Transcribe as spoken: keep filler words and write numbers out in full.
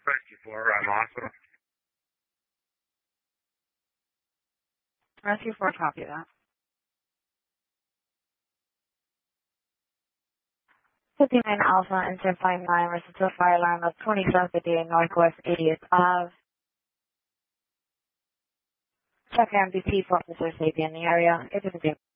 Rescue four, I'm hospital. Rescue four, copy that. fifty-nine Alpha and ten five nine, residential fire alarm of twenty-seven fifty Northwest eightieth Ave. Check M B T for Officer Safety in the area. If it's a